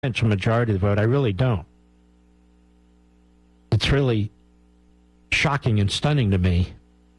presidential majority of the vote. I really don't. It's really shocking and stunning to me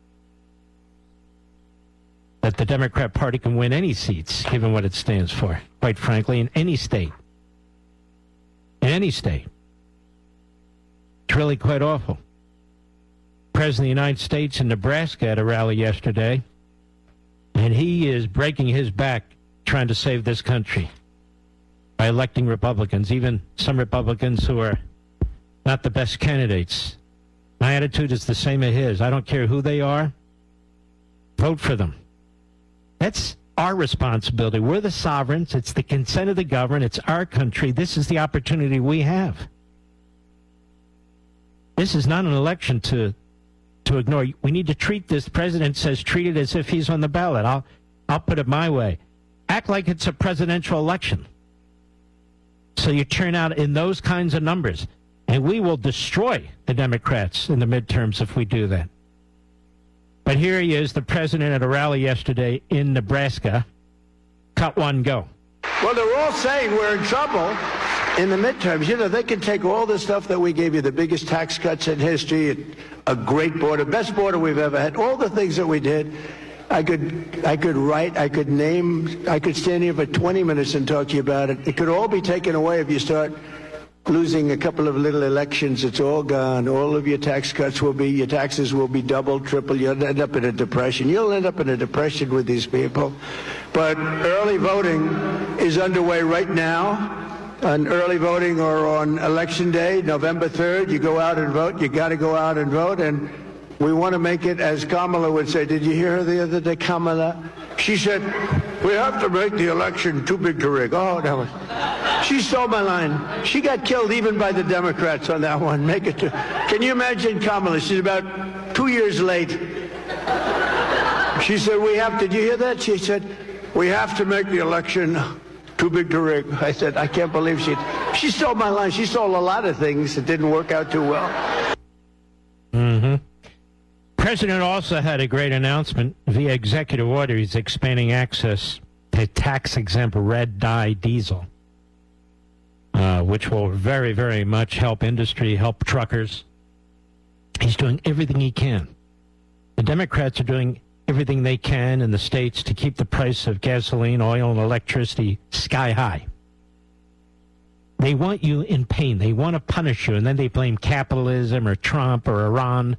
that the Democrat Party can win any seats, given what it stands for, quite frankly, in any state. In any state. It's really quite awful. The President of the United States in Nebraska at a rally yesterday, and he is breaking his back trying to save this country by electing Republicans, even some Republicans who are not the best candidates. My attitude is the same as his. I don't care who they are. Vote for them. That's our responsibility. We're the sovereigns. It's the consent of the government. It's our country. This is the opportunity we have. This is not an election to ignore. We need to treat this. The president says treat it as if he's on the ballot. I'll put it my way. Act like it's a presidential election. So you turn out in those kinds of numbers. And we will destroy the Democrats in the midterms if we do that. But here he is, the president at a rally yesterday in Nebraska. Cut one, go. Well, they're all saying we're in trouble in the midterms. You know, they can take all the stuff that we gave you, the biggest tax cuts in history, a great border, best border we've ever had, all the things that we did. I could write, I could name, I could stand here for 20 minutes and talk to you about it. It could all be taken away if you start losing a couple of little elections. It's all gone. All of your tax cuts will be, your taxes will be double, triple. You'll end up in a depression. You'll end up in a depression with these people. But early voting is underway right now. On early voting or on election day, November 3rd, you go out and vote. You got to go out and vote. And we want to make it, as Kamala would say. Did you hear her the other day, Kamala? She said, we have to make the election too big to rig. Oh, that was... She stole my line. She got killed even by the Democrats on that one. Make it too... Can you imagine Kamala? She's about 2 years late. She said, we have to... Did you hear that? She said, we have to make the election too big to rig. I said, I can't believe she stole my line. She stole a lot of things that didn't work out too well. Mm-hmm. President also had a great announcement via executive order. He's expanding access to tax-exempt red dye diesel, which will very, very much help industry, help truckers. He's doing everything he can. The Democrats are doing everything they can in the states to keep the price of gasoline, oil, and electricity sky high. They want you in pain. They want to punish you, and then they blame capitalism or Trump or Iran.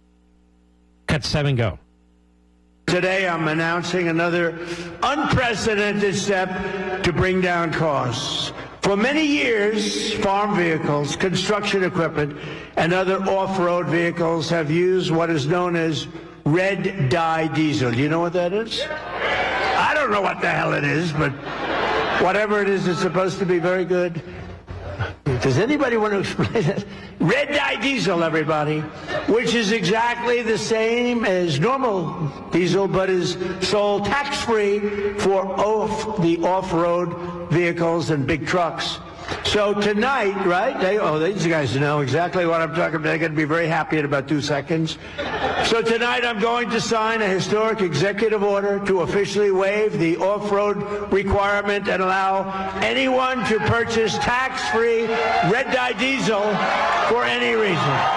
Cut 7, go. Today I'm announcing another unprecedented step to bring down costs. For many years, farm vehicles, construction equipment, and other off-road vehicles have used what is known as red dye diesel. Do you know what that is? I don't know what the hell it is, but whatever it is, it's supposed to be very good. Does anybody want to explain that? Red dye diesel, everybody, which is exactly the same as normal diesel, but is sold tax-free for the off-road vehicles and big trucks. So tonight, right, these guys know exactly what I'm talking about. They're going to be very happy in about 2 seconds. So tonight I'm going to sign a historic executive order to officially waive the off-road requirement and allow anyone to purchase tax-free red dye diesel for any reason.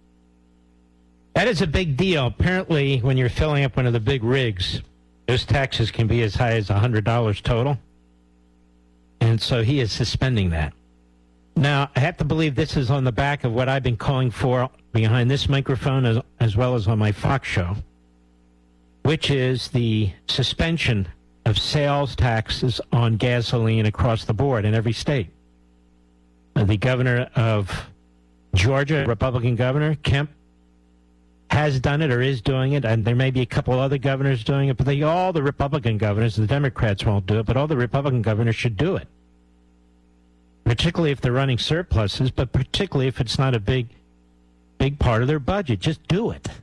That is a big deal. Apparently, when you're filling up one of the big rigs, those taxes can be as high as $100 total. And so he is suspending that. Now, I have to believe this is on the back of what I've been calling for behind this microphone as well as on my Fox show, which is the suspension of sales taxes on gasoline across the board in every state. The governor of Georgia, Republican governor, Kemp, has done it or is doing it, and there may be a couple other governors doing it, but all the Republican governors, the Democrats won't do it, but all the Republican governors should do it, particularly if they're running surpluses, but particularly if it's not a big part of their budget. Just do it.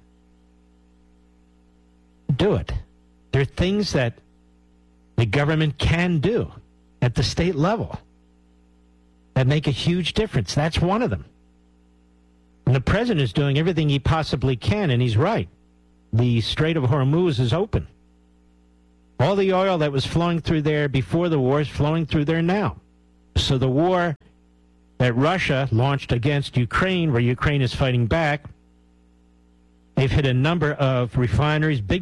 Do it. There are things that the government can do at the state level that make a huge difference. That's one of them. And the president is doing everything he possibly can, and he's right. The Strait of Hormuz is open. All the oil that was flowing through there before the war is flowing through there now. So the war that Russia launched against Ukraine, where Ukraine is fighting back, they've hit a number of refineries, big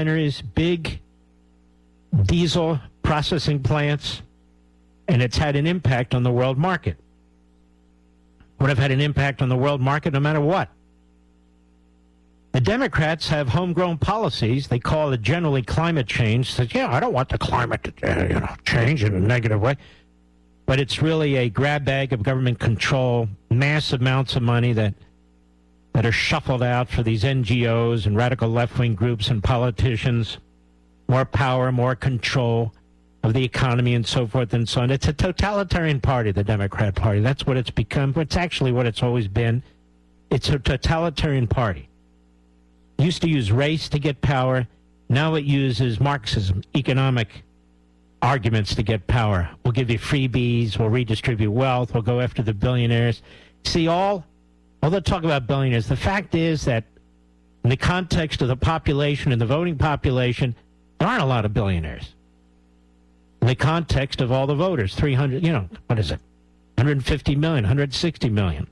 diesel processing plants, and it's had an impact on the world market. Would have had an impact on the world market no matter what. The Democrats have homegrown policies. They call it generally climate change. Says, I don't want the climate to change in a negative way. But it's really a grab bag of government control, massive amounts of money that are shuffled out for these NGOs and radical left-wing groups and politicians. More power, more control of the economy and so forth and so on. It's a totalitarian party, the Democrat Party. That's what it's become. It's actually what it's always been. It's a totalitarian party. It used to use race to get power. Now it uses Marxism, economic arguments to get power. We'll give you freebies. We'll redistribute wealth. We'll go after the billionaires. See, all the talk about billionaires, the fact is that in the context of the population and the voting population, there aren't a lot of billionaires. In the context of all the voters, 300, what is it? 150 million, 160 million.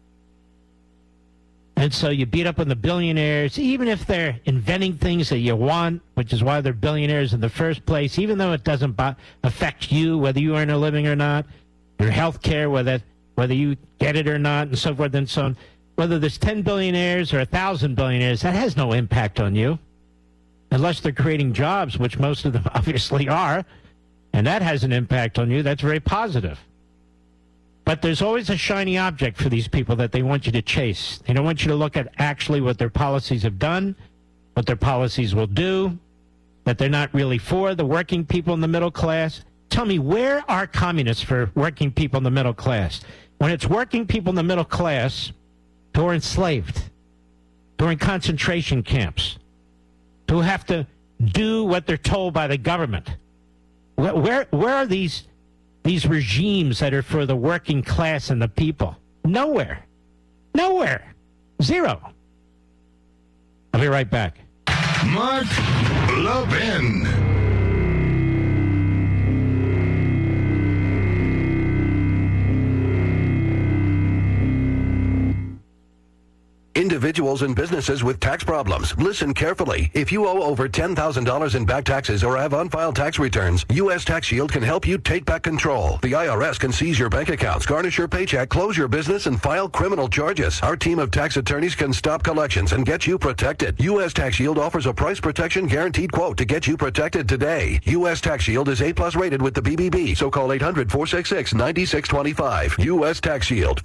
And so you beat up on the billionaires, even if they're inventing things that you want, which is why they're billionaires in the first place, even though it doesn't affect you, whether you earn a living or not, your health care, whether you get it or not, and so forth and so on. Whether there's 10 billionaires or 1,000 billionaires, that has no impact on you, unless they're creating jobs, which most of them obviously are, and that has an impact on you. That's very positive. But there's always a shiny object for these people that they want you to chase. They don't want you to look at actually what their policies have done, what their policies will do, that they're not really for the working people in the middle class. Tell me, where are communists for working people in the middle class? When it's working people in the middle class who are enslaved, who are in concentration camps, who have to do what they're told by the government. Where are these regimes that are for the working class and the people? Nowhere. Zero. I'll be right back. Mark Levin. Individuals and businesses with tax problems. Listen carefully. If you owe over $10,000 in back taxes or have unfiled tax returns, U.S. Tax Shield can help you take back control. The IRS can seize your bank accounts, garnish your paycheck, close your business, and file criminal charges. Our team of tax attorneys can stop collections and get you protected. U.S. Tax Shield offers a price protection guaranteed quote to get you protected today. U.S. Tax Shield is A+ rated with the BBB, so call 800-466-9625. U.S. Tax Shield,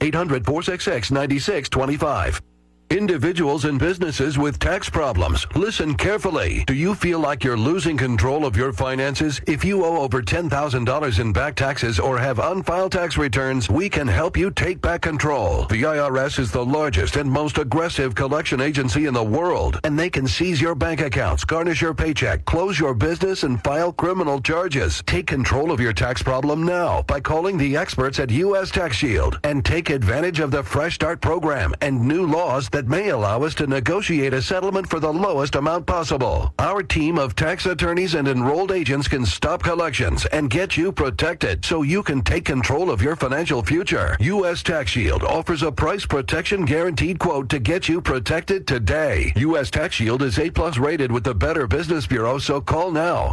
800-466-9625. Individuals and businesses with tax problems. Listen carefully. Do you feel like you're losing control of your finances? If you owe over $10,000 in back taxes or have unfiled tax returns, we can help you take back control. The IRS is the largest and most aggressive collection agency in the world, and they can seize your bank accounts, garnish your paycheck, close your business, and file criminal charges. Take control of your tax problem now by calling the experts at U.S. Tax Shield and take advantage of the Fresh Start program and new laws that may allow us to negotiate a settlement for the lowest amount possible. Our team of tax attorneys and enrolled agents can stop collections and get you protected so you can take control of your financial future. U.S. Tax Shield offers a price protection guaranteed quote to get you protected today. U.S. Tax Shield is A+ rated with the Better Business Bureau, so call now.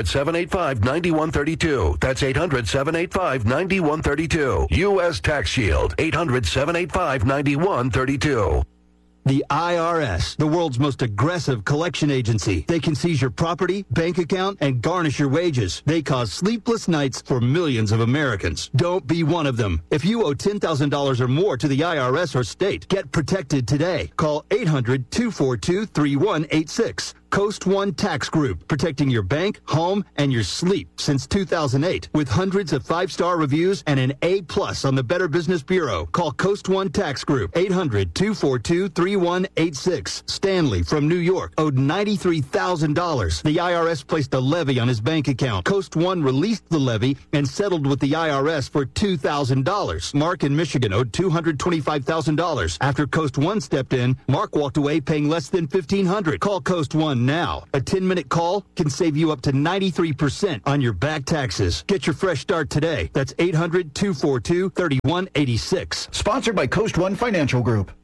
800-785-9132. That's 800-785-9132. U.S. Tax Shield. 800-785-9132. The IRS, the world's most aggressive collection agency. They can seize your property, bank account, and garnish your wages. They cause sleepless nights for millions of Americans. Don't be one of them. If you owe $10,000 or more to the IRS or state, get protected today. Call 800-242-3186. Coast One Tax Group, protecting your bank, home, and your sleep since 2008. With hundreds of 5-star reviews and an A+ on the Better Business Bureau. Call Coast One Tax Group, 800-242-3186. Stanley from New York owed $93,000. The IRS placed a levy on his bank account. Coast One released the levy and settled with the IRS for $2,000. Mark in Michigan owed $225,000. After Coast One stepped in, Mark walked away paying less than $1,500. Call Coast One one now. A 10-minute call can save you up to 93% on your back taxes. Get your fresh start today. That's 800-242-3186. Sponsored by Coast One Financial Group.